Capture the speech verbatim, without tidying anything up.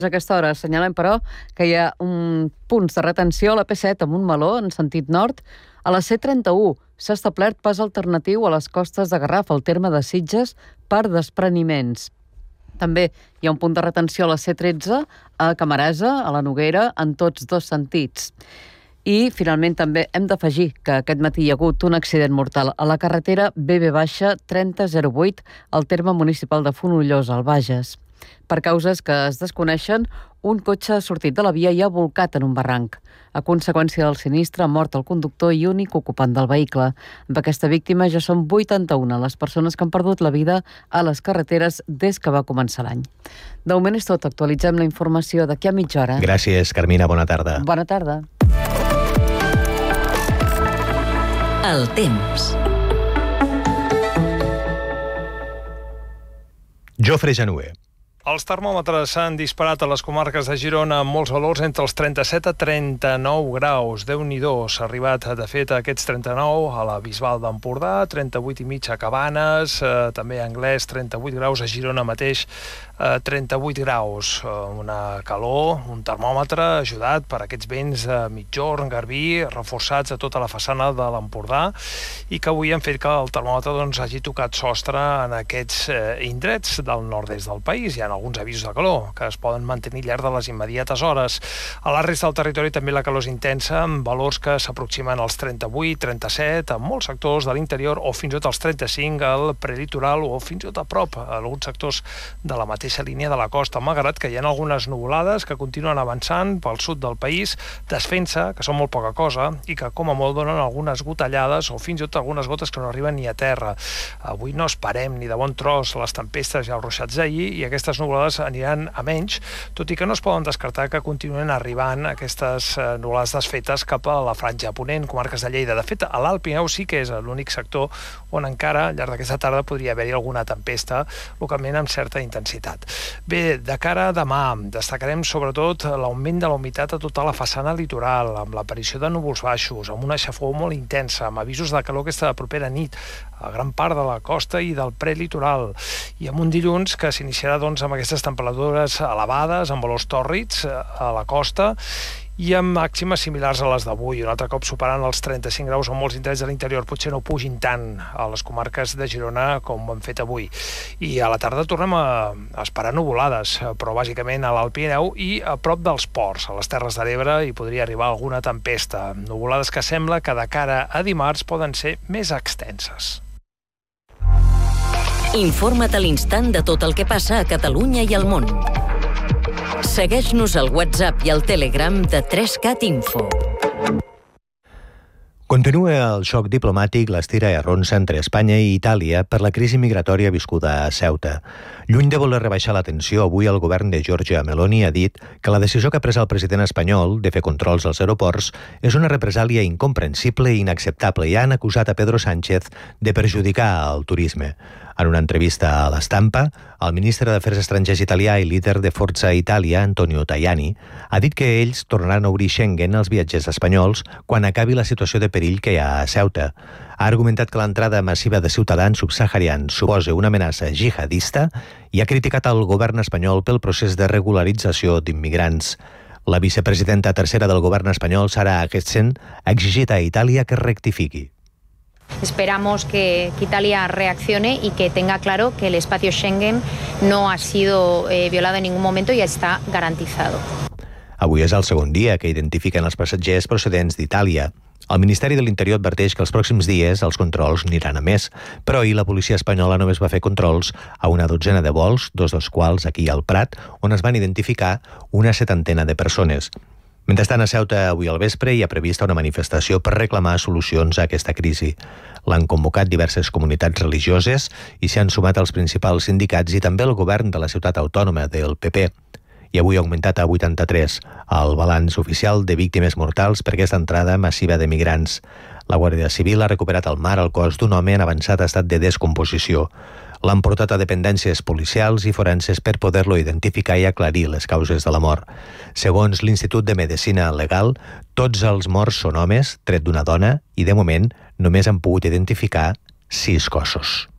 A aquesta hora assenyalem, però, que hi ha un punts de retenció a la P set a Montmeló, en sentit nord. A la C trenta-u s'ha establert pas alternatiu a les costes de Garraf, al terme de Sitges, per despreniments. També hi ha un punt de retenció a la C tretze, a Camarasa, a la Noguera, en tots dos sentits. I, finalment, també hem d'afegir que aquest matí hi ha hagut un accident mortal a la carretera B B trenta zero vuit al terme municipal de Fonollosa, al Bages. Per causes que es desconeixen, un cotxe ha sortit de la via i ha volcat en un barranc. A conseqüència del sinistre, ha mort el conductor i únic ocupant del vehicle. Amb aquesta víctima ja són vuitanta-una les persones que han perdut la vida a les carreteres des que va començar l'any. De moment és tot. Actualitzem la informació d'aquí a mitja hora. Gràcies, Carmina. Bona tarda. Bona tarda. El temps. Jofre Januer. Els termòmetres s'han disparat a les comarques de Girona amb molts valors entre els trenta-set a trenta-nou graus. Déu-n'hi-do, s'ha arribat, de fet, a aquests trenta-nou a la Bisbal d'Empordà, trenta-vuit i mig a Cabanes, eh, també a Anglès, trenta-vuit graus, a Girona mateix, eh, trenta-vuit graus. Eh, una calor, un termòmetre ajudat per aquests vents de migjorn, garbí, reforçats a tota la façana de l'Empordà i que avui han fet que el termòmetre doncs, hagi tocat sostre en aquests eh, indrets del nord-est del país. Hi ha alguns avisos de calor que es poden mantenir llarg de les immediates hores. A la resta del territori també la calor és intensa, amb valors que s'aproximen als trenta-vuit, trenta-set, en molts sectors de l'interior, o fins i tot als trenta-cinc al prelitoral, o fins i tot a prop, a alguns sectors de la mateixa línia de la costa, malgrat que hi ha algunes nuvolades que continuen avançant pel sud del país, desfent-se, que són molt poca cosa, i que com a molt donen algunes gotellades, o fins i tot algunes gotes que no arriben ni a terra. Avui no esperem ni de bon tros les tempestes i els ruixats d'ahir, i aquestes nuvolades aniran a menys, tot i que no es poden descartar que continuen arribant aquestes nuvolades desfetes cap a la franja ponent, comarques de Lleida. De fet, a l'Alt Pirineu sí que és l'únic sector on encara, al llarg d'aquesta tarda, podria haver-hi alguna tempesta, localment amb certa intensitat. Bé, de cara a demà, destacarem sobretot l'augment de la humitat a tota la façana litoral, amb l'aparició de núvols baixos, amb una xafogor molt intensa, amb avisos de calor aquesta propera nit, a gran part de la costa i del prelitoral, i amb un dilluns que s'iniciarà doncs, amb aquestes temperatures elevades, amb valors tòrrids a la costa, i amb màximes similars a les d'avui, un altre cop superant els trenta-cinc graus en molts indrets de l'interior. Potser no pugin tant a les comarques de Girona com ho hem fet avui. I a la tarda tornem a esperar nuvolades, però bàsicament a l'Alt Pirineu i a prop dels ports, a les Terres de l'Ebre, hi podria arribar alguna tempesta. Nuvolades que sembla que de cara a dimarts poden ser més extenses. Informa't a l'instant de tot el que passa a Catalunya i al món. Segueix-nos al WhatsApp i al Telegram de tres cat Info. Continua el xoc diplomàtic, l'estira i arronsa entre Espanya i Itàlia per la crisi migratòria viscuda a Ceuta. Lluny de voler rebaixar la tensió, avui el govern de Giorgia Meloni ha dit que la decisió que ha pres el president espanyol de fer controls als aeroports és una represàlia incomprensible i inacceptable i han acusat a Pedro Sánchez de perjudicar el turisme. En una entrevista a l'Estampa, el ministre d'Afers Estrangers italià i líder de Forza Italia, Antonio Tajani, ha dit que ells tornaran a obrir Schengen als viatgers espanyols quan acabi la situació de perill que hi ha a Ceuta. Ha argumentat que l'entrada massiva de ciutadans subsaharians suposa una amenaça jihadista i ha criticat el govern espanyol pel procés de regularització d'immigrants. La vicepresidenta tercera del govern espanyol, Sara Agetzen, ha exigit a Itàlia que rectifiqui. Esperamos que, que Italia reaccione y que tenga claro que el espacio Schengen no ha sido eh, violado en ningún momento y está garantizado. Avui és el segon dia que identifiquen els passatgers procedents d'Itàlia. El Ministeri de l'Interior adverteix que els pròxims dies els controls aniran a més, però ahir la policia espanyola només va fer controls a una dotzena de vols, dos dels quals aquí al Prat, on es van identificar una setantena de persones. Mentrestant, a Ceuta, avui al vespre, hi ha prevista una manifestació per reclamar solucions a aquesta crisi. L'han convocat diverses comunitats religioses i s'hi han sumat els principals sindicats i també el govern de la ciutat autònoma del P P. I avui ha augmentat a vuitanta-tres el balanç oficial de víctimes mortals per aquesta entrada massiva de migrants. La Guàrdia Civil ha recuperat al mar el cos d'un home en avançat estat de descomposició. L'han portat a dependències policials i forenses per poder-lo identificar i aclarir les causes de la mort. Segons l'Institut de Medicina Legal, tots els morts són homes, tret d'una dona, i de moment només han pogut identificar sis cossos.